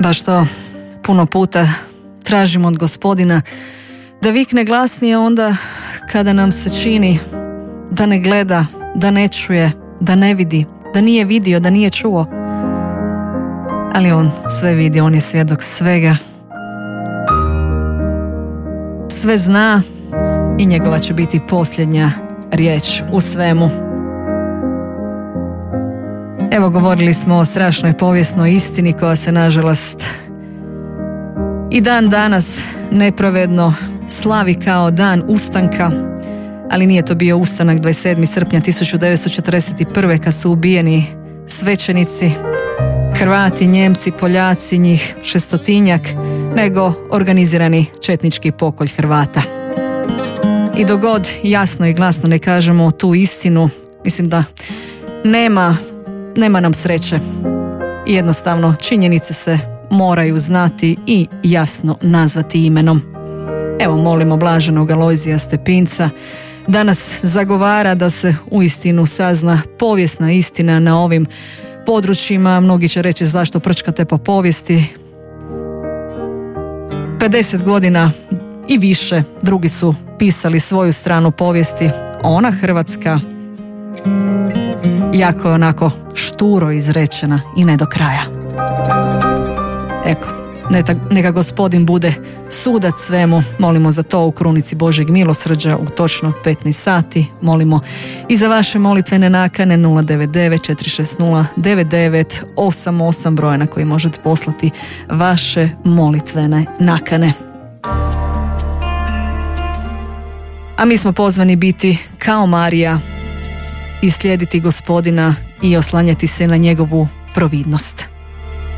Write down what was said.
Baš to puno puta tražimo od Gospodina da vikne glasnije onda kada nam se čini da ne gleda, da ne čuje, da ne vidi, da nije vidio, da nije čuo. Ali on sve vidi, on je svjedok svega. Sve zna i njegova će biti posljednja riječ u svemu. Evo, govorili smo o strašnoj povijesnoj istini koja se nažalost i dan danas nepravedno slavi kao dan ustanka, ali nije to bio ustanak 27. srpnja 1941. kad su ubijeni svećenici, Hrvati, Njemci, Poljaci, njih 600-tinjak, nego organizirani četnički pokolj Hrvata. I dok god jasno i glasno ne kažemo tu istinu, mislim da nema nam sreće. I jednostavno činjenice se moraju znati i jasno nazvati imenom. Evo, molimo blaženog Alojzija Stepinca da nas zagovara da se uistinu sazna povijesna istina na ovim područjima. Mnogi će reći zašto prčkate po povijesti. 50 godina i više drugi su pisali svoju stranu povijesti. Ona hrvatska jako je onako šturo izrečena i ne do kraja. Eko, neka Gospodin bude sudac svemu. Molimo za to u krunici Božjeg milosrđa u točno 15 sati. Molimo i za vaše molitvene nakane 099 460 9988 broja na koji možete poslati vaše molitvene nakane. A mi smo pozvani biti kao Marija i slijediti Gospodina i oslanjati se na njegovu providnost.